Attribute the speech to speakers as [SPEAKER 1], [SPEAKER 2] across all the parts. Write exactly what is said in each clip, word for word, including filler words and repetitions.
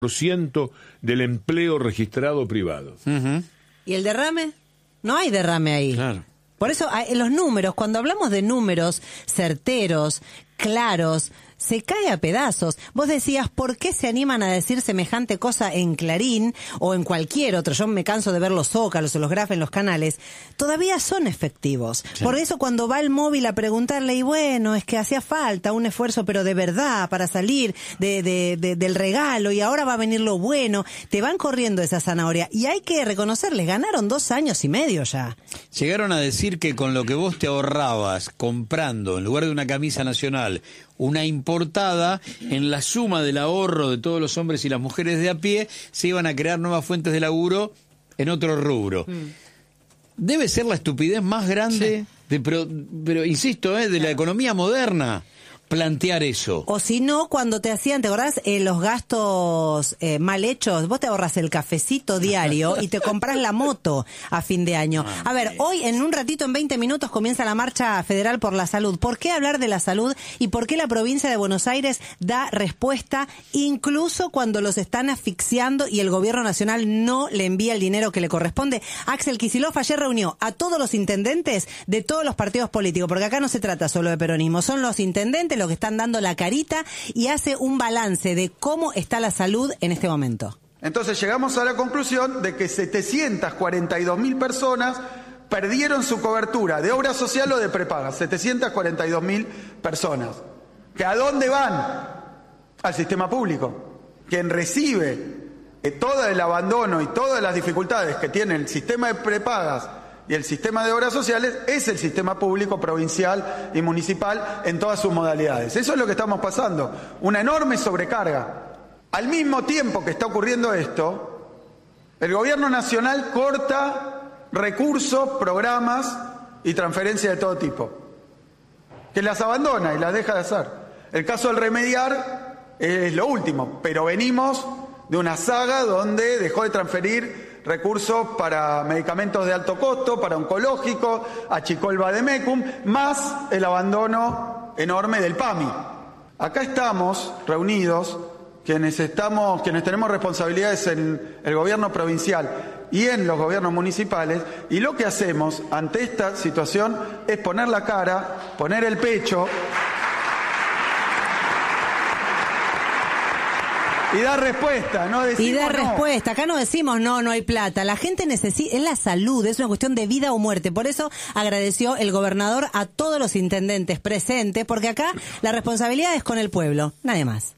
[SPEAKER 1] por ciento del empleo registrado privado.
[SPEAKER 2] Uh-huh.
[SPEAKER 3] ¿Y el derrame? No hay derrame ahí.
[SPEAKER 2] Claro.
[SPEAKER 3] Por eso, en los números, cuando hablamos de números certeros, claros, se cae a pedazos. Vos decías, ¿por qué se animan a decir semejante cosa en Clarín o en cualquier otro? Yo me canso de ver los zócalos o los grafos en los canales. Todavía son efectivos. Sí. Por eso cuando va el móvil a preguntarle, y bueno, es que hacía falta un esfuerzo, pero de verdad, para salir de, de, de, del regalo, y ahora va a venir lo bueno, te van corriendo esa zanahoria. Y hay que reconocerles, ganaron dos años y medio ya.
[SPEAKER 2] Llegaron a decir que con lo que vos te ahorrabas comprando, en lugar de una camisa nacional, una importada, en la suma del ahorro de todos los hombres y las mujeres de a pie, se iban a crear nuevas fuentes de laburo en otro rubro. Mm. Debe ser la estupidez más grande, sí. de, pero, pero insisto, eh, de la economía moderna, plantear eso.
[SPEAKER 3] O si no, cuando te hacían, ¿te acordás? Eh, los gastos eh, mal hechos, vos te ahorras el cafecito diario y te compras la moto a fin de año. A ver, hoy en un ratito, en veinte minutos, comienza la Marcha Federal por la Salud. ¿Por qué hablar de la salud y por qué la provincia de Buenos Aires da respuesta incluso cuando los están asfixiando y el gobierno nacional no le envía el dinero que le corresponde? Axel Kicillof ayer reunió a todos los intendentes de todos los partidos políticos, porque acá no se trata solo de peronismo, son los intendentes los que están dando la carita, y hace un balance de cómo está la salud en este momento.
[SPEAKER 4] Entonces llegamos a la conclusión de que setecientas cuarenta y dos mil personas perdieron su cobertura de obra social o de prepaga. setecientas cuarenta y dos mil personas. ¿Que a dónde van? Al sistema público. Quien recibe eh, todo el abandono y todas las dificultades que tiene el sistema de prepagas y el sistema de obras sociales es el sistema público provincial y municipal en todas sus modalidades. Eso es lo que estamos pasando, una enorme sobrecarga. Al mismo tiempo que está ocurriendo esto, el gobierno nacional corta recursos, programas y transferencias de todo tipo, que las abandona y las deja de hacer. El caso del Remediar es lo último, pero venimos de una saga donde dejó de transferir recursos para medicamentos de alto costo, para oncológicos, achicó el Vademecum, más el abandono enorme del P A M I. Acá estamos reunidos, quienes estamos, quienes tenemos responsabilidades en el gobierno provincial y en los gobiernos municipales, y lo que hacemos ante esta situación es poner la cara, poner el pecho y dar respuesta, no decimos
[SPEAKER 3] Y dar
[SPEAKER 4] no.
[SPEAKER 3] respuesta. Acá no decimos no, no hay plata. La gente necesita, es la salud, es una cuestión de vida o muerte. Por eso agradeció el gobernador a todos los intendentes presentes, porque acá la responsabilidad es con el pueblo, nadie más.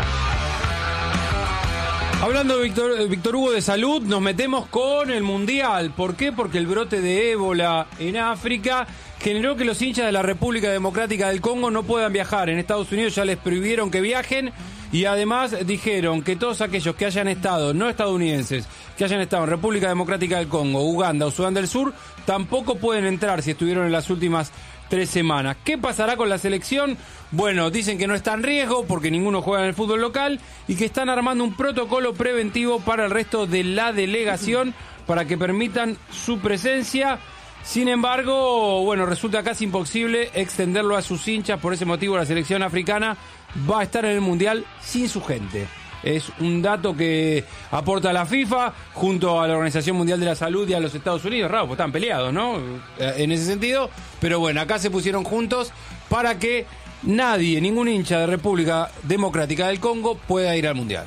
[SPEAKER 5] Hablando de Víctor, Víctor Hugo de salud, nos metemos con el Mundial. ¿Por qué? Porque el brote de ébola en África generó que los hinchas de la República Democrática del Congo no puedan viajar. En Estados Unidos ya les prohibieron que viajen y además dijeron que todos aquellos que hayan estado, no estadounidenses, que hayan estado en República Democrática del Congo, Uganda o Sudán del Sur, tampoco pueden entrar si estuvieron en las últimas tres semanas. ¿Qué pasará con la selección? Bueno, dicen que no está en riesgo porque ninguno juega en el fútbol local y que están armando un protocolo preventivo para el resto de la delegación para que permitan su presencia. Sin embargo, bueno, resulta casi imposible extenderlo a sus hinchas. Por ese motivo la selección africana va a estar en el Mundial sin su gente. Es un dato que aporta la FIFA junto a la Organización Mundial de la Salud y a los Estados Unidos. Raro, pues están peleados, ¿no? En ese sentido. Pero bueno, acá se pusieron juntos para que nadie, ningún hincha de República Democrática del Congo pueda ir al Mundial.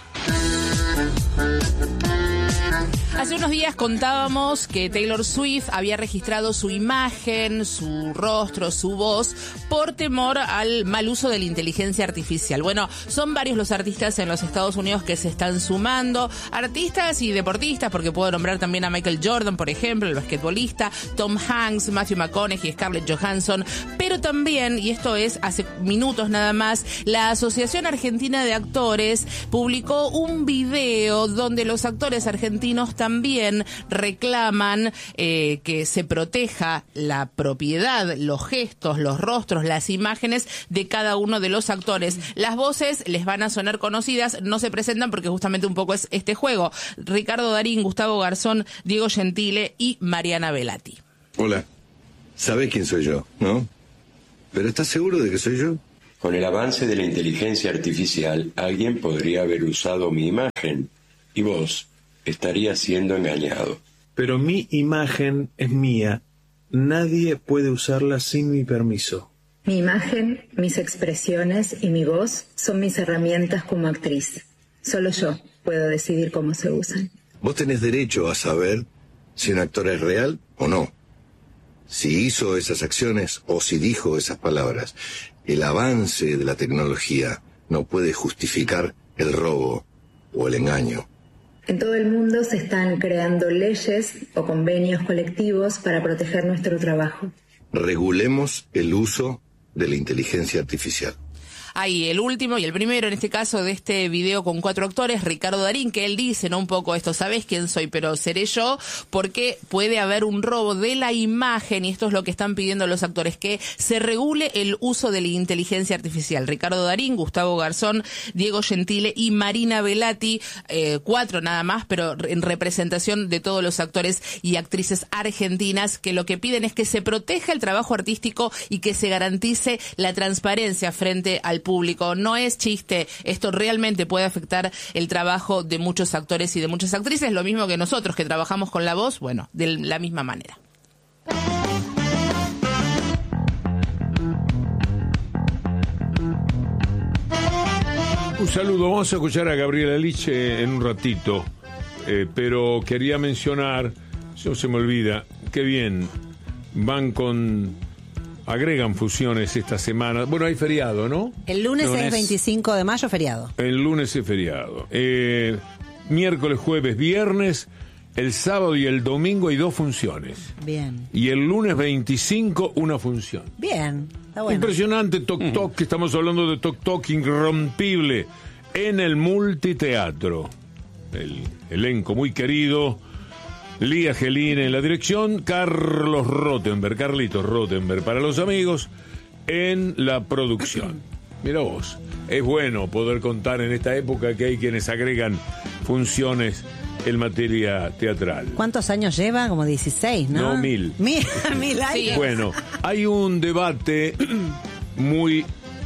[SPEAKER 6] Hace unos días contábamos que Taylor Swift había registrado su imagen, su rostro, su voz, por temor al mal uso de la inteligencia artificial. Bueno, son varios los artistas en los Estados Unidos que se están sumando, artistas y deportistas, porque puedo nombrar también a Michael Jordan, por ejemplo, el basquetbolista, Tom Hanks, Matthew McConaughey, Scarlett Johansson, pero también, y esto es hace minutos nada más, la Asociación Argentina de Actores publicó un video donde los actores argentinos también reclaman eh, que se proteja la propiedad, los gestos, los rostros, las imágenes de cada uno de los actores. Las voces les van a sonar conocidas, no se presentan porque justamente un poco es este juego. Ricardo Darín, Gustavo Garzón, Diego Gentile y Mariana Velati.
[SPEAKER 7] Hola, sabés quién soy yo, ¿no? ¿Pero estás seguro de que soy yo? Con el avance de la inteligencia artificial, alguien podría haber usado mi imagen y vos estarías siendo engañado.
[SPEAKER 8] Pero mi imagen es mía. Nadie puede usarla sin mi permiso.
[SPEAKER 9] Mi imagen, mis expresiones y mi voz son mis herramientas como actriz. Solo yo puedo decidir cómo se usan.
[SPEAKER 10] Vos tenés derecho a saber si un actor es real o no. Si hizo esas acciones o si dijo esas palabras. El avance de la tecnología no puede justificar el robo o el engaño.
[SPEAKER 9] En todo el mundo se están creando leyes o convenios colectivos para proteger nuestro trabajo.
[SPEAKER 10] Regulemos el uso de la inteligencia artificial.
[SPEAKER 6] Ahí, el último y el primero, en este caso, de este video con cuatro actores, Ricardo Darín, que él dice, ¿no? Un poco esto, ¿sabés quién soy? Pero seré yo, porque puede haber un robo de la imagen, y esto es lo que están pidiendo los actores, que se regule el uso de la inteligencia artificial. Ricardo Darín, Gustavo Garzón, Diego Gentile y Marina Velati, eh, cuatro nada más, pero en representación de todos los actores y actrices argentinas, que lo que piden es que se proteja el trabajo artístico y que se garantice la transparencia frente al público. No es chiste, esto realmente puede afectar el trabajo de muchos actores y de muchas actrices, lo mismo que nosotros que trabajamos con la voz, bueno, de la misma manera.
[SPEAKER 1] Un saludo, vamos a escuchar a Gabriela Liche en un ratito, eh, pero quería mencionar, no se me olvida, qué bien, van con... agregan fusiones esta semana. Bueno, hay feriado, ¿no?
[SPEAKER 3] El lunes, lunes. Es veinticinco de mayo, feriado.
[SPEAKER 1] El lunes es feriado. Eh, miércoles, jueves, viernes, el sábado y el domingo hay dos funciones.
[SPEAKER 3] Bien.
[SPEAKER 1] Y el lunes veinticinco, una función.
[SPEAKER 3] Bien, está bueno.
[SPEAKER 1] Impresionante, Toc Toc, que estamos hablando de Toc Toc irrompible en el multiteatro. El elenco muy querido. Lía Gelina en la dirección, Carlos Rottenberg, Carlitos Rottenberg para los amigos en la producción. Mira vos, es bueno poder contar en esta época que hay quienes agregan funciones en materia teatral.
[SPEAKER 3] ¿Cuántos años lleva? Como dieciséis, ¿no?
[SPEAKER 1] No, mil.
[SPEAKER 3] Mil, mil años.
[SPEAKER 1] Bueno, hay un debate muy...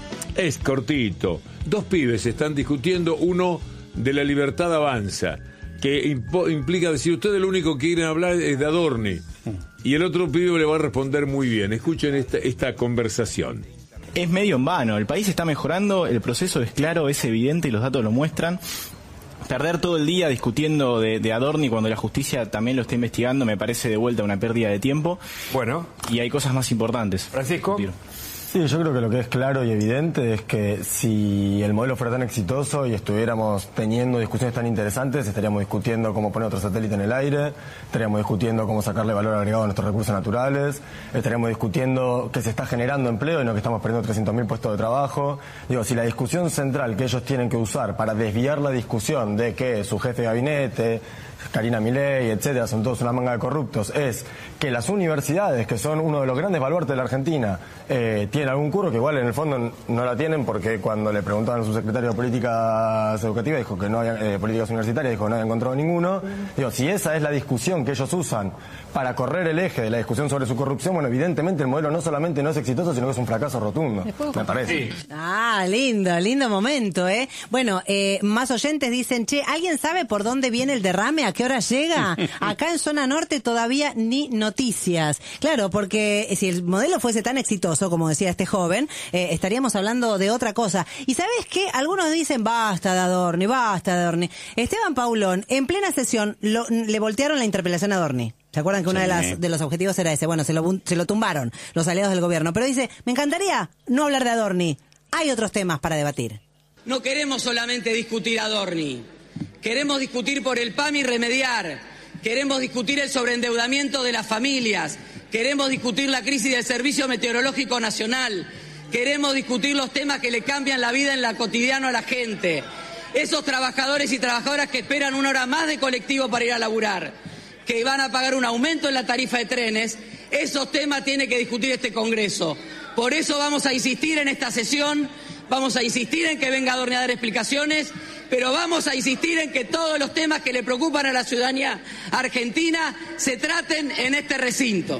[SPEAKER 1] es cortito. Dos pibes están discutiendo, uno de La Libertad Avanza, que impo- implica decir, ustedes lo único que quieren hablar es de Adorni. Y el otro pibe le va a responder muy bien. Escuchen esta, esta conversación.
[SPEAKER 11] Es medio en vano. El país está mejorando, el proceso es claro, es evidente y los datos lo muestran. Perder todo el día discutiendo de, de Adorni cuando la justicia también lo está investigando me parece de vuelta una pérdida de tiempo.
[SPEAKER 5] Bueno.
[SPEAKER 11] Y hay cosas más importantes.
[SPEAKER 5] Francisco.
[SPEAKER 12] Sí, yo creo que lo que es claro y evidente es que si el modelo fuera tan exitoso y estuviéramos teniendo discusiones tan interesantes, estaríamos discutiendo cómo poner otro satélite en el aire, estaríamos discutiendo cómo sacarle valor agregado a nuestros recursos naturales, estaríamos discutiendo que se está generando empleo y no que estamos perdiendo trescientos mil puestos de trabajo. Digo, si la discusión central que ellos tienen que usar para desviar la discusión de que su jefe de gabinete, Karina Milei, etcétera, son todos una manga de corruptos, es que las universidades, que son uno de los grandes baluartes de la Argentina, eh, tienen algún curro, que igual en el fondo no la tienen, porque cuando le preguntaban a su secretario de Políticas Educativas, dijo que no había, eh, políticas universitarias, dijo que no había encontrado ninguno. Digo, si esa es la discusión que ellos usan para correr el eje de la discusión sobre su corrupción, bueno, evidentemente el modelo no solamente no es exitoso, sino que es un fracaso rotundo, me parece.
[SPEAKER 3] Sí. Ah, lindo, lindo momento, ¿eh? Bueno, eh, más oyentes dicen, che, ¿alguien sabe por dónde viene el derrame? ¿A qué hora llega? Acá en zona norte todavía ni noticias. Claro, porque si el modelo fuese tan exitoso, como decía este joven, eh, estaríamos hablando de otra cosa. ¿Y sabes qué? Algunos dicen, basta de Adorni, basta de Adorni. Esteban Paulón, en plena sesión, lo, le voltearon la interpelación a Adorni. ¿Se acuerdan que uno sí. de, las, de los objetivos era ese? Bueno, se lo, se lo tumbaron los aliados del gobierno. Pero dice, me encantaría no hablar de Adorni. Hay otros temas para debatir.
[SPEAKER 13] No queremos solamente discutir Adorni. Queremos discutir por el P A M y remediar. Queremos discutir el sobreendeudamiento de las familias. Queremos discutir la crisis del Servicio Meteorológico Nacional. Queremos discutir los temas que le cambian la vida en la cotidiano a la gente. Esos trabajadores y trabajadoras que esperan una hora más de colectivo para ir a laburar, que van a pagar un aumento en la tarifa de trenes, esos temas tiene que discutir este Congreso. Por eso vamos a insistir en esta sesión, vamos a insistir en que venga Adorni a dar explicaciones, pero vamos a insistir en que todos los temas que le preocupan a la ciudadanía argentina se traten en este recinto.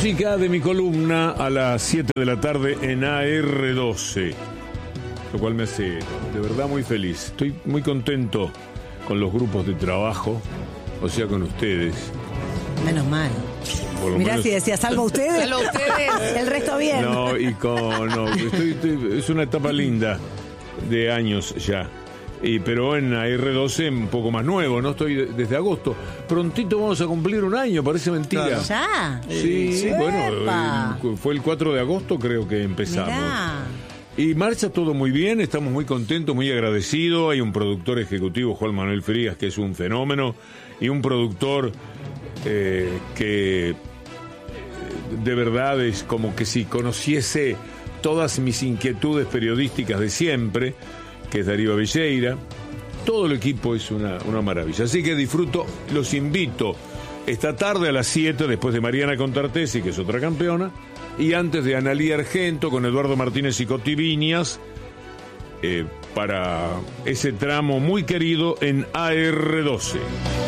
[SPEAKER 1] música de mi columna a las siete de la tarde en A R doce, lo cual me hace de verdad muy feliz. Estoy muy contento con los grupos de trabajo, o sea, con ustedes.
[SPEAKER 3] Menos mal. Mirá, menos... si decía, salvo ustedes.
[SPEAKER 6] Salvo ustedes.
[SPEAKER 3] El resto bien.
[SPEAKER 1] No, y con. No, estoy, estoy, es una etapa linda de años ya. Y, pero en A R doce un poco más nuevo, ¿no? Estoy desde agosto. Prontito vamos a cumplir un año, parece mentira.
[SPEAKER 3] Claro. ¿Ya?
[SPEAKER 1] Sí, sí, bueno, eh, fue el cuatro de agosto creo que empezamos. Mirá. Y marcha todo muy bien, estamos muy contentos, muy agradecidos. Hay un productor ejecutivo, Juan Manuel Frías, que es un fenómeno, y un productor eh, que de verdad es como que si conociese todas mis inquietudes periodísticas de siempre, que es Darío Velleira. Todo el equipo es una, una maravilla. Así que disfruto, los invito esta tarde a las siete, después de Mariana Contartesi, que es otra campeona, y antes de Analía Argento con Eduardo Martínez y Coti Viñas, eh, para ese tramo muy querido en A R doce.